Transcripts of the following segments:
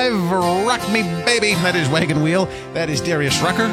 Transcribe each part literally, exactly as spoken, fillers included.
Rock Me Baby. That is Wagon Wheel. That is Darius Rucker.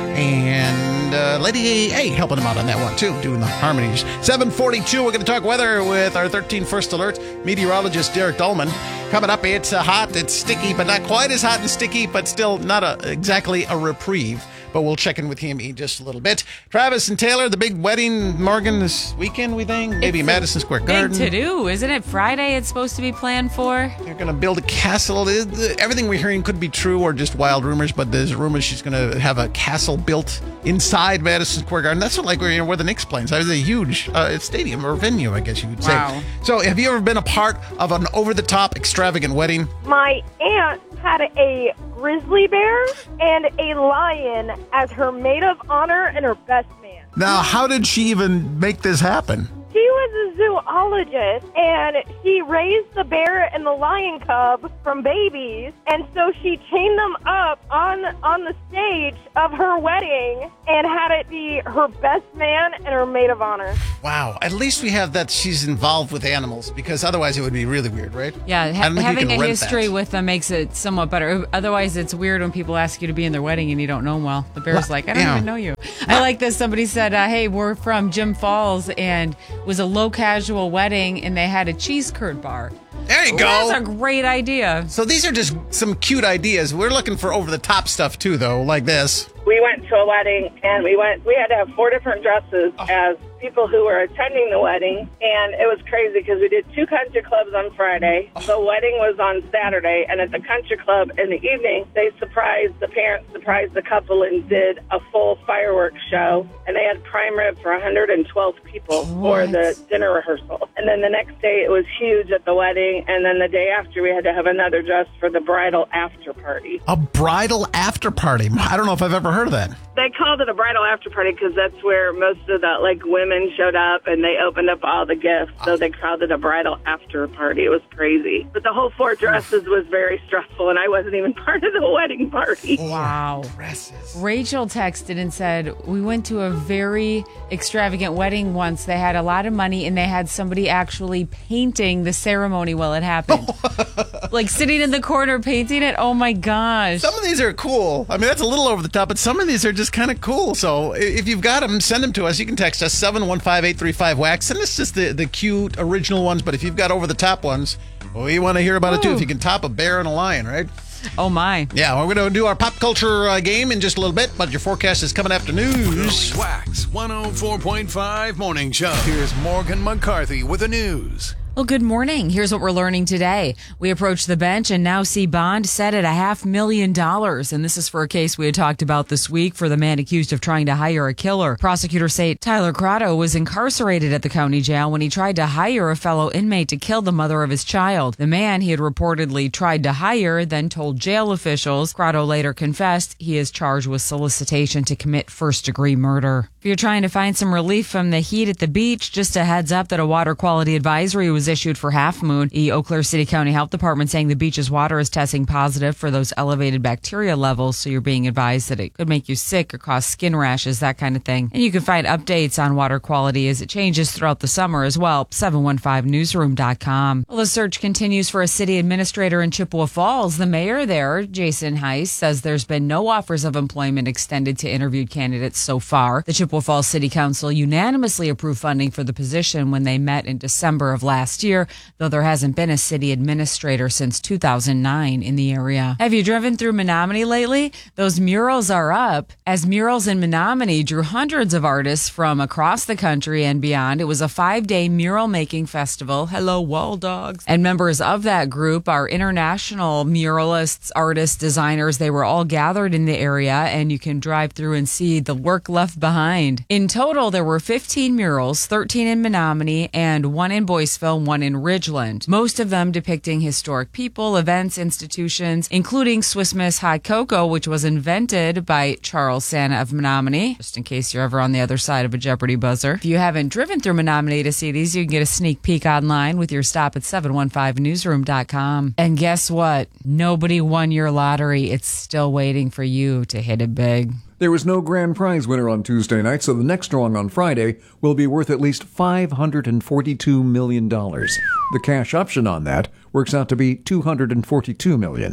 And uh, Lady A helping him out on that one, too, doing the harmonies. seven forty-two, we're going to talk weather with our thirteen First Alert meteorologist Derek Dolman. Coming up, it's uh, hot, it's sticky, but not quite as hot and sticky, but still not a, exactly a reprieve. But we'll check in with him in just a little bit. Travis and Taylor, the big wedding, Morgan, this weekend, we think? Maybe Madison Square Garden. Big to-do, isn't it? Friday it's supposed to be planned for. They're going to build a castle. Everything we're hearing could be true or just wild rumors, but there's rumors she's going to have a castle built inside Madison Square Garden. That's what, like where, you know, where the Knicks play. So it's a huge uh, stadium or venue, I guess you would say. Wow. So have you ever been a part of an over-the-top extravagant wedding? My aunt had a grizzly bear and a lion as her maid of honor and her best man. Now, how did she even make this happen? She was a zoologist, and she raised the bear and the lion cub from babies, and so she chained them up on on the stage of her wedding and had it be her best man and her maid of honor. Wow. At least we have that she's involved with animals, because otherwise it would be really weird, right? Yeah, ha- having a history that. with them makes it somewhat better. Otherwise, it's weird when people ask you to be in their wedding and you don't know them well. The bear's like, I don't yeah. even know you. I like this. Somebody said, uh, hey, we're from Jim Falls, and it was a low-casual wedding, and they had a cheese curd bar. There you Ooh, go. That's a great idea. So these are just some cute ideas. We're looking for over-the-top stuff, too, though, like this. We went to a wedding, and we went. We had to have four different dresses oh. as people who were attending the wedding, and it was crazy because we did two country clubs on Friday. Oh. The wedding was on Saturday, and at the country club in the evening, they surprised, the parents surprised the couple and did a full fireworks show, and they had prime rib for one hundred twelve people What? for the dinner rehearsal. And then the next day, it was huge at the wedding, and then the day after, we had to have another dress for the bridal after party. A bridal after party. I don't know if I've ever heard of that. They called it a bridal after party because that's where most of the like women showed up, and they opened up all the gifts. So they called it a bridal after party. It was crazy. But the whole four dresses was very stressful, and I wasn't even part of the wedding party. Wow. Dresses. Rachel texted and said, we went to a very extravagant wedding once. They had a lot of money, and they had somebody actually painting the ceremony while it happened. Like sitting in the corner painting it. Oh, my gosh. Some of these are cool. I mean, that's a little over the top, but some of these are just kind of cool. So if you've got them, send them to us. You can text us seven one five, eight three five, W A C. Send us just the, the cute, original ones. But if you've got over-the-top ones, we want to hear about it, too. If you can top a bear and a lion, right? Oh, my. Yeah, we're going to do our pop culture uh, game in just a little bit, but your forecast is coming after news. Wax one oh four point five Morning Show. Here's Morgan McCarthy with the news. Well, good morning. Here's what we're learning today. We approach the bench and now see bond set at a half million dollars. And this is for a case we had talked about this week for the man accused of trying to hire a killer. Prosecutors say Tyler Crotto was incarcerated at the county jail when he tried to hire a fellow inmate to kill the mother of his child. The man he had reportedly tried to hire then told jail officials. Crotto later confessed he is charged with solicitation to commit first-degree murder. If you're trying to find some relief from the heat at the beach, just a heads up that a water quality advisory was issued for Half Moon. The Eau Claire City County Health Department saying the beach's water is testing positive for those elevated bacteria levels, so you're being advised that it could make you sick or cause skin rashes, that kind of thing. And you can find updates on water quality as it changes throughout the summer as well. seven one five newsroom dot com. Well, the search continues for a city administrator in Chippewa Falls. The mayor there, Jason Heiss, says there's been no offers of employment extended to interviewed candidates so far. The Chippewa Falls City Council unanimously approved funding for the position when they met in December of last year, though there hasn't been a city administrator since two thousand nine in the area. Have you driven through Menominee lately? Those murals are up. As murals in Menominee drew hundreds of artists from across the country and beyond. It was a five-day mural-making festival. Hello, wall dogs. And members of that group are international muralists, artists, designers. They were all gathered in the area, and you can drive through and see the work left behind. In total, there were fifteen murals, thirteen in Menominee, and one in Boyceville, one in Ridgeland, most of them depicting historic people, events, institutions, including Swiss Miss Hot Cocoa, which was invented by Charles Santa of Menominee, just in case you're ever on the other side of a Jeopardy buzzer. If you haven't driven through Menominee to see these, you can get a sneak peek online with your stop at seven one five newsroom dot com. And guess what? Nobody won your lottery. It's still waiting for you to hit it big. There was no grand prize winner on Tuesday night, so the next drawing on Friday will be worth at least five hundred forty-two million dollars. The cash option on that works out to be two hundred forty-two million dollars.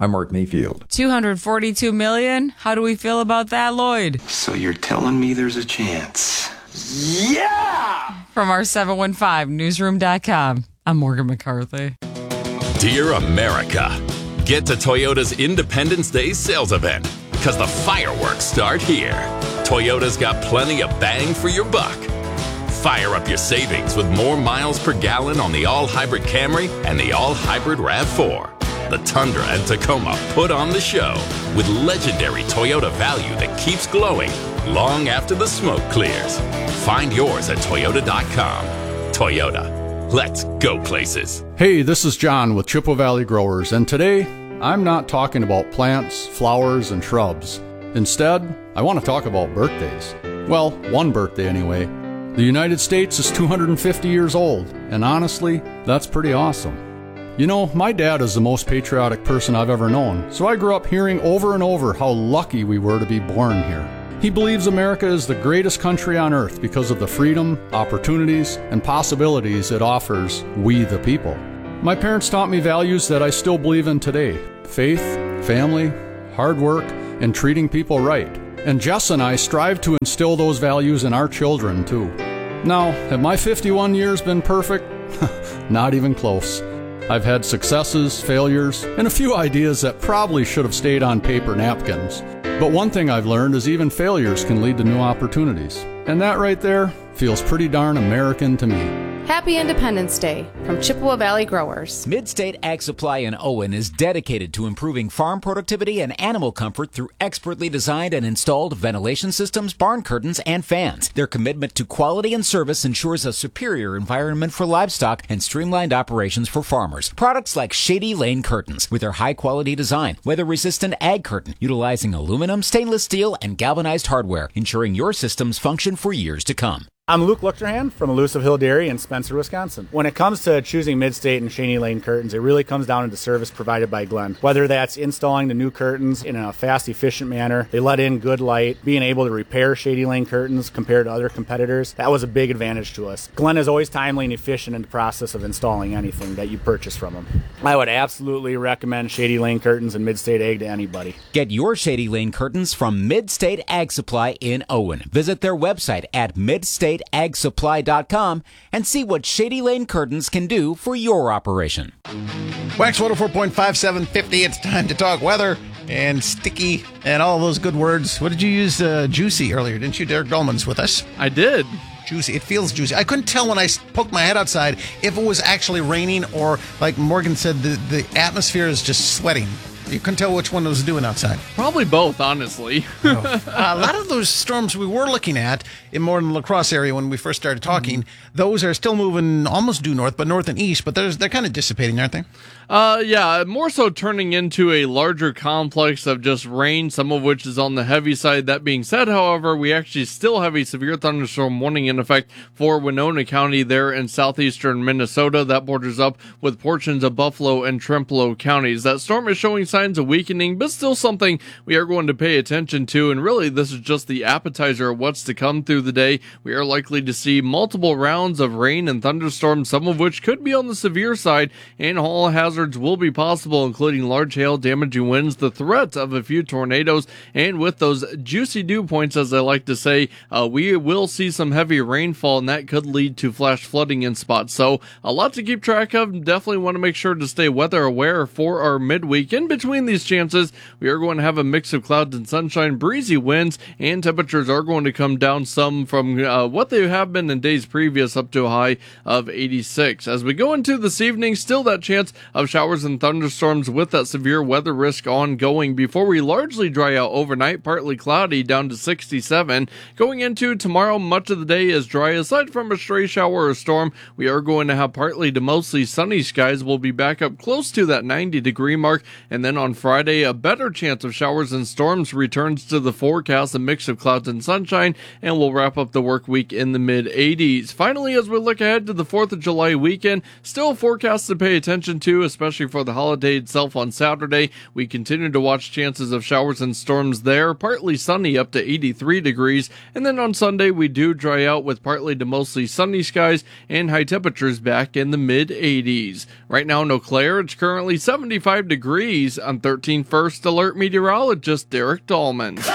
I'm Mark Mayfield. two hundred forty-two million dollars? How do we feel about that, Lloyd? So you're telling me there's a chance? Yeah! From our seven one five newsroom dot com, I'm Morgan McCarthy. Dear America, get to Toyota's Independence Day sales event, because the fireworks start here. Toyota's got plenty of bang for your buck. Fire up your savings with more miles per gallon on the all-hybrid Camry and the all-hybrid RAV four. The Tundra and Tacoma put on the show with legendary Toyota value that keeps glowing long after the smoke clears. Find yours at toyota dot com. Toyota, let's go places. Hey, this is John with Chippewa Valley Growers, and today I'm not talking about plants, flowers, and shrubs. Instead, I want to talk about birthdays. Well, one birthday anyway. The United States is two hundred fifty years old, and honestly, that's pretty awesome. You know, my dad is the most patriotic person I've ever known, so I grew up hearing over and over how lucky we were to be born here. He believes America is the greatest country on earth because of the freedom, opportunities, and possibilities it offers we the people. My parents taught me values that I still believe in today: faith, family, hard work, and treating people right. And Jess and I strive to instill those values in our children, too. Now, have my fifty-one years been perfect? Not even close. I've had successes, failures, and a few ideas that probably should have stayed on paper napkins. But one thing I've learned is even failures can lead to new opportunities. And that right there feels pretty darn American to me. Happy Independence Day from Chippewa Valley Growers. Midstate Ag Supply in Owen is dedicated to improving farm productivity and animal comfort through expertly designed and installed ventilation systems, barn curtains, and fans. Their commitment to quality and service ensures a superior environment for livestock and streamlined operations for farmers. Products like Shady Lane Curtains with their high-quality design, weather-resistant ag curtain utilizing aluminum, stainless steel, and galvanized hardware, ensuring your systems function for years to come. I'm Luke Luchterhand from Elusive Hill Dairy in Spencer, Wisconsin. When it comes to choosing Midstate and Shady Lane curtains, it really comes down to the service provided by Glenn. Whether that's installing the new curtains in a fast, efficient manner, they let in good light, being able to repair Shady Lane curtains compared to other competitors, that was a big advantage to us. Glenn is always timely and efficient in the process of installing anything that you purchase from him. I would absolutely recommend Shady Lane curtains and Midstate Ag to anybody. Get your Shady Lane curtains from Midstate Ag Supply in Owen. Visit their website at midstate ag supply dot com and see what Shady Lane Curtains can do for your operation. Wax one oh four point five, seven fifty. It's time to talk weather and sticky and all those good words. What did you use? Uh, juicy earlier, didn't you? Derek Dolman's with us. I did. Juicy. It feels juicy. I couldn't tell when I poked my head outside if it was actually raining or, like Morgan said, the, the atmosphere is just sweating. You couldn't tell which one was doing outside. Probably both, honestly. oh. uh, a lot of those storms we were looking at in more in the La Crosse area when we first started talking, mm-hmm. those are still moving almost due north, but north and east, but they're kind of dissipating, aren't they? Uh, yeah, more so turning into a larger complex of just rain, some of which is on the heavy side. That being said, however, we actually still have a severe thunderstorm warning in effect for Winona County there in southeastern Minnesota. That borders up with portions of Buffalo and Trempealeau counties. That storm is showing signs of weakening, but still something we are going to pay attention to. And really, this is just the appetizer of what's to come through the day. We are likely to see multiple rounds of rain and thunderstorms, some of which could be on the severe side, and all hazards will be possible, including large hail, damaging winds, the threat of a few tornadoes, and with those juicy dew points, as I like to say, uh, we will see some heavy rainfall, and that could lead to flash flooding in spots. So a lot to keep track of. Definitely want to make sure to stay weather aware for our midweek. In between these chances, we are going to have a mix of clouds and sunshine, breezy winds, and temperatures are going to come down some from uh, what they have been in days previous, up to a high of eighty-six. As we go into this evening, still that chance of showers and thunderstorms with that severe weather risk ongoing before we largely dry out overnight, partly cloudy down to sixty-seven. Going into tomorrow, much of the day is dry. Aside from a stray shower or storm, we are going to have partly to mostly sunny skies. We'll be back up close to that ninety degree mark. And then on Friday, a better chance of showers and storms returns to the forecast, a mix of clouds and sunshine, and we'll wrap up the work week in the mid eighties. Finally, as we look ahead to the fourth of July weekend, still forecast to pay attention to, especially for the holiday itself on Saturday. We continue to watch chances of showers and storms there, partly sunny up to eighty-three degrees, and then on Sunday we do dry out with partly to mostly sunny skies and high temperatures back in the mid eighties. Right now in Eau Claire, it's currently seventy-five degrees. I'm thirteen First Alert meteorologist Derek Dahlman.